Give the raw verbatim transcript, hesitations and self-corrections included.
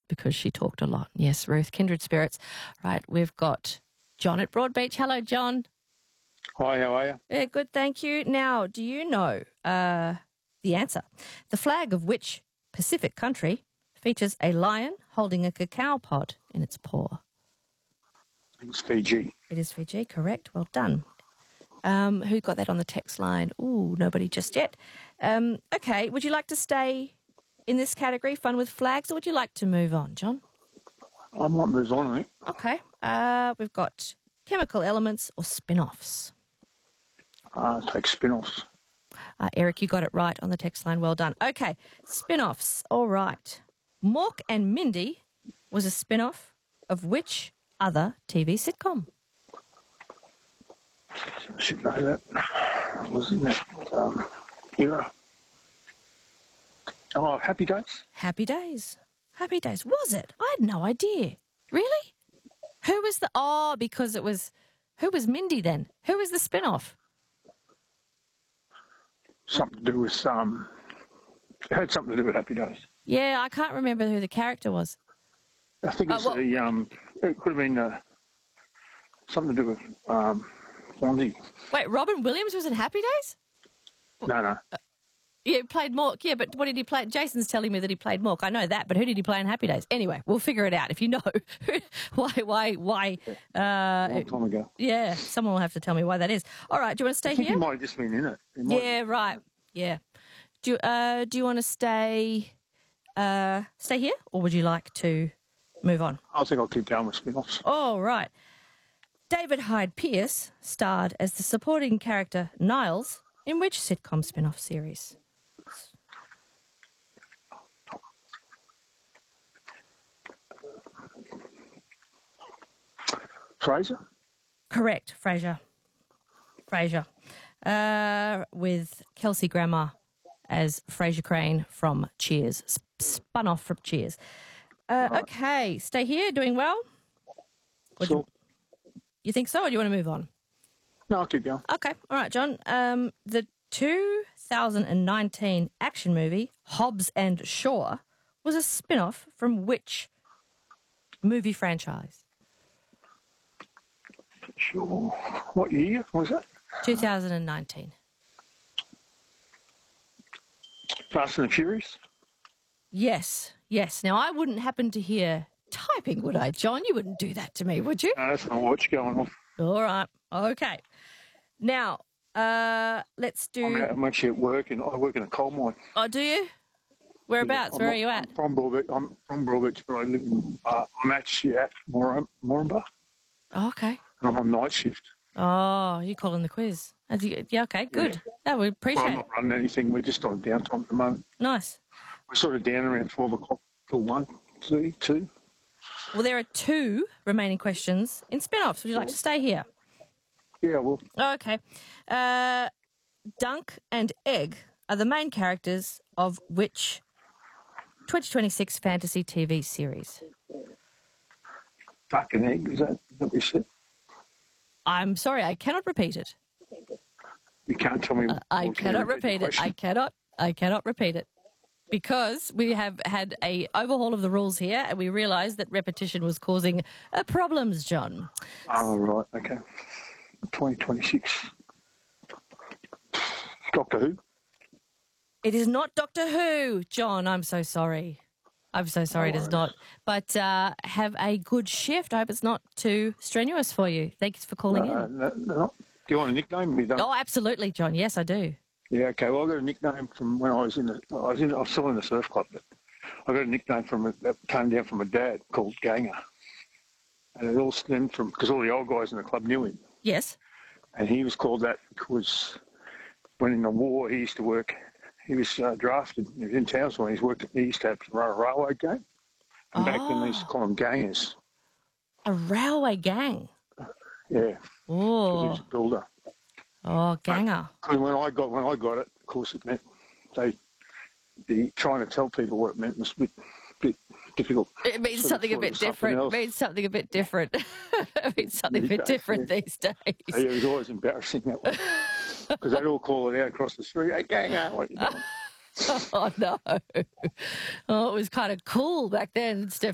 because she talked a lot. Yes, Ruth, kindred spirits. Right, we've got John at Broadbeach. Hello, John. Hi, how are you? Yeah, good, thank you. Now, do you know uh, the answer? The flag of which Pacific country features a lion holding a cacao pod in its paw? It's Fiji. It is Fiji, correct. Well done. Um, who got that on the text line? Ooh, nobody just yet. Um, okay, would you like to stay in this category, fun with flags, or would you like to move on, John? I might move on, I think. Okay. Uh, we've got chemical elements or spin-offs. Uh, take spin-offs. Uh, Eric, you got it right on the text line. Well done. Okay, spin-offs. All right. Mork and Mindy was a spin-off of which other T V sitcom? I should know that. Wasn't that um, era? Oh, Happy Days? Happy Days. Happy Days. Was it? I had no idea. Really? Who was the... Oh, because it was... Who was Mindy then? Who was the spin-off? Something to do with... Um, it had something to do with Happy Days. Yeah, I can't remember who the character was. I think it's Uh, well- the... Um, it could have been uh, something to do with... Um, Blondie. Wait, Robin Williams was in Happy Days? No, no. Yeah, he played Mork. Yeah, but what did he play? Jason's telling me that he played Mork. I know that, but who did he play in Happy Days? Anyway, we'll figure it out. If you know why, why, why. Uh, Long time ago. yeah, someone will have to tell me why that is. All right, do you want to stay I think he here? might have just been in it. He might- Yeah, right. Yeah. Do uh, do you want to stay uh, stay here, or would you like to move on? I think I'll keep down with spin-offs. All right. David Hyde Pierce starred as the supporting character Niles in which sitcom spin-off series? Fraser? Correct, Frasier. Frasier. Uh, with Kelsey Grammer as Frasier Crane from Cheers. Sp- spun off from Cheers. Uh, Right. Okay, stay here, doing well? Or do Sure. You think so, or do you want to move on? No, I'll keep going. Okay, all right, John. Um, the two thousand nineteen action movie Hobbs and Shaw was a spin-off from which movie franchise? Sure. What year was that? two thousand nineteen. Fast and the Furious? Yes, yes. Now, I wouldn't happen to hear typing, would I, John? You wouldn't do that to me, would you? No, that's not what's going on. All right, okay. Now, uh, let's do... I'm, I'm actually at work, and I work in a coal mine. Oh, do you? Whereabouts? I'm Where not- are you at? I'm from Broadbeach. I'm from Broadbeach, but I live in. Uh, I'm actually at Morum- Moranbah, Oh, okay. and I'm on night shift. Oh, you calling the quiz. Have you- Yeah, okay, good. No, we Well, appreciate I'm it. not running anything. We're just on downtime at the moment. Nice. We're sort of down around twelve o'clock till one, three, two. Well, there are two remaining questions in spin-offs. Would you like to stay here? Yeah, well, Okay. Uh, Dunk and Egg are the main characters of which twenty twenty-six fantasy T V series? duck and egg. Is that what we said? I'm sorry, I cannot repeat it. You can't tell me. Uh, I or can you cannot the repeat it. I question? cannot. I cannot repeat it. Because we have had a overhaul of the rules here and we realised that repetition was causing uh, problems, John. Oh, right. Okay. twenty twenty-six. Doctor Who? It is not Doctor Who, John. I'm so sorry. I'm so sorry it is not. But uh, have a good shift. I hope it's not too strenuous for you. Thanks for calling No, in. no, no. Do you want a nickname? We don't. Oh, absolutely, John. Yes, I do. Yeah, okay. Well, I got a nickname from when I was in the. I was in. I was still in the surf club, but I got a nickname from a, that came down from my dad called Ganger, and it all stemmed from because all the old guys in the club knew him, Yes. and he was called that because when in the war he used to work. He was uh, drafted. He was in Townsville. And he's worked. He used to have to run a railway game, and back then they used to call them gangers. A railway gang. Yeah, 'cause he was Oh, a builder. oh, ganger. And when I got when I got it, of course, it meant they the trying to tell people what it meant was a bit, bit difficult. It means Sort of something a thought it bit was something different. It else. means something a bit different. It means something a These bit days, different yeah. these days. Yeah, it was always embarrassing that one because they'd all call it out across the street. Hey, ganger, what are you doing? Oh, no. Oh, it was kind of cool back then, Steph.